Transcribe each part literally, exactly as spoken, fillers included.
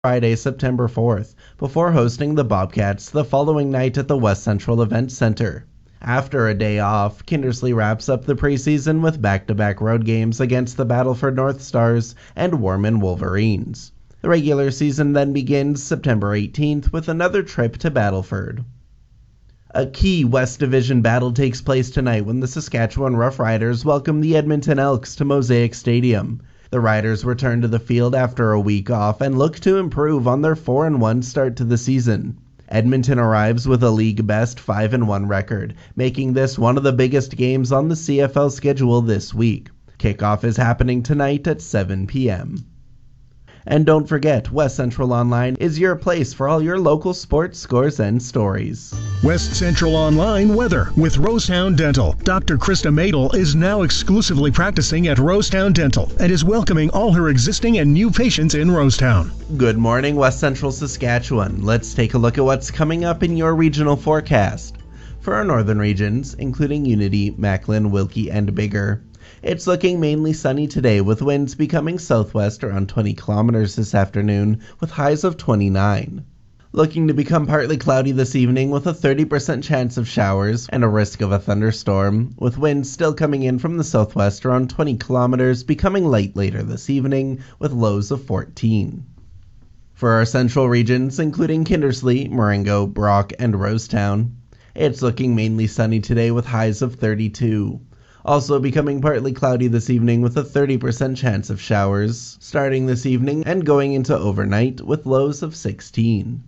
Friday, September fourth, before hosting the Bobcats the following night at the West Central Event Center. After a day off, Kindersley wraps up the preseason with back-to-back road games against the Battleford North Stars and Warman Wolverines. The regular season then begins September eighteenth with another trip to Battleford. A key West Division battle takes place tonight when the Saskatchewan Roughriders welcome the Edmonton Elks to Mosaic Stadium. The Riders return to the field after a week off and look to improve on their four and one start to the season. Edmonton arrives with a league-best five and one record, making this one of the biggest games on the C F L schedule this week. Kickoff is happening tonight at seven p.m. And don't forget, West Central Online is your place for all your local sports scores and stories. West Central Online weather with Rosetown Dental. Doctor Krista Madel is now exclusively practicing at Rosetown Dental and is welcoming all her existing and new patients in Rosetown. Good morning, West Central Saskatchewan. Let's take a look at what's coming up in your regional forecast. For our northern regions, including Unity, Macklin, Wilkie, and Biggar, it's looking mainly sunny today with winds becoming southwest around twenty kilometers this afternoon with highs of twenty-nine. Looking to become partly cloudy this evening with a thirty percent chance of showers and a risk of a thunderstorm, with winds still coming in from the southwest around twenty kilometers, becoming light later this evening with lows of fourteen. For our central regions, including Kindersley, Marengo, Brock, and Rosetown, it's looking mainly sunny today with highs of thirty-two. Also becoming partly cloudy this evening with a thirty percent chance of showers starting this evening and going into overnight with lows of sixteen.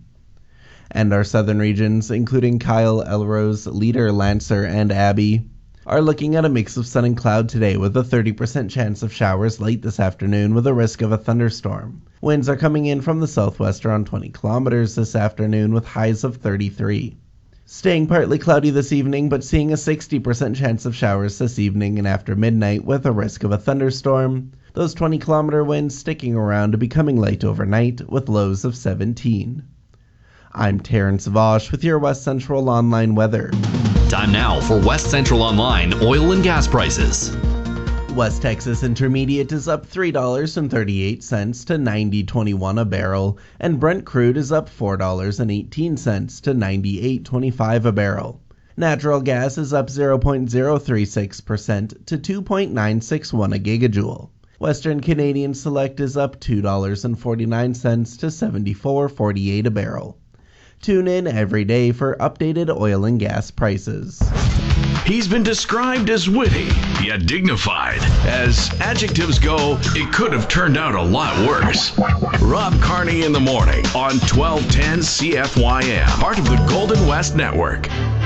And our southern regions, including Kyle, Elrose, Leader, Lancer, and Abbey, are looking at a mix of sun and cloud today with a thirty percent chance of showers late this afternoon with a risk of a thunderstorm. Winds are coming in from the southwest around twenty kilometers this afternoon with highs of thirty-three. Staying partly cloudy this evening, but seeing a sixty percent chance of showers this evening and after midnight with a risk of a thunderstorm. Those twenty kilometer winds sticking around to becoming light overnight with lows of seventeen. I'm Terrence Vosh with your West Central Online weather. Time now for West Central Online oil and gas prices. West Texas Intermediate is up three dollars and thirty-eight cents to ninety twenty-one a barrel, and Brent crude is up four dollars and eighteen cents to ninety-eight twenty-five a barrel. Natural gas is up zero point zero three six percent to two point nine six one a gigajoule. Western Canadian Select is up two dollars and forty-nine cents to seventy-four forty-eight a barrel. Tune in every day for updated oil and gas prices. He's been described as witty, yet dignified. As adjectives go, it could have turned out a lot worse. Rob Carney in the morning on twelve ten C F Y M, part of the Golden West Network.